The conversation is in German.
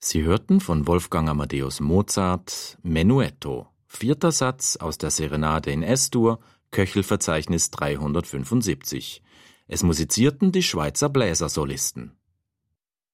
Sie hörten von Wolfgang Amadeus Mozart Menuetto, 4. Satz aus der Serenade in S-Dur, Köchelverzeichnis 375. Es musizierten die Schweizer Bläsersolisten.